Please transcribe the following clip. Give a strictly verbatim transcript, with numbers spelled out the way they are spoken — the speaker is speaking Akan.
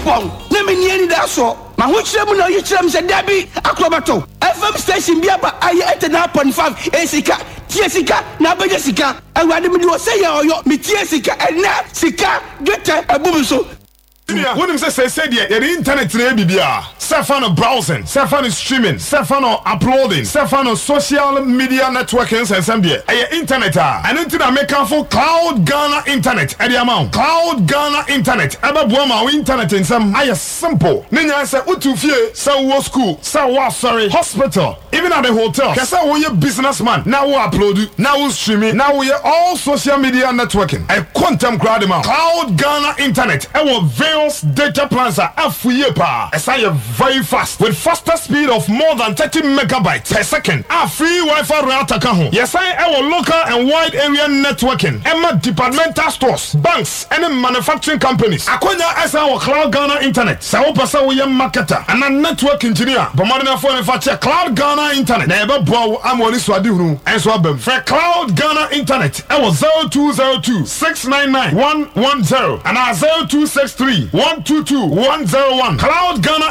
Pong. Ne me ni any that so. Ma ho kyerɛ mu na yi kyerɛ me sɛ Debbie akrobato. F M station bi aba aye eighty nine point five esika. Tie sika na abeje sika. Awurade me di o say ya oyo me tie sika ɛna sika dwetɛ abubu so. When him say say say the internet na bibia, Stefano browsing, Stefano streaming, Stefano uploading, Stefano social media networking and some there. Aye internet ah, and internet make for Cloud Ghana internet. At the amount Cloud Ghana internet. Eba buama internet in some aye simple. Ninya say utufie, say wo school, say wo sorry hospital, even at the hotel. Kasa wo ye businessman. Now wo upload, now wo streaming, now wo ye all social media networking. A quantum crowd amount. Cloud Ghana internet. I will very data plans are afuye pa. Esay very fast with faster speed of more than thirty megabytes per second. A free Wi-Fi router ka ho. Yes, I our local and wide area networking. Emma departmental stores, banks, and manufacturing companies. Akonya esa our Cloud Ghana internet. Sa wo pesa wo ye marketer and a network engineer. But modern phone manufacturer Cloud Ghana internet. Na ebe boa amoni swadi hunu. Enso abem. For Cloud Ghana internet, I was zero two zero two six nine nine one one zero and zero two six three one two two one zero one. Cloud Ghana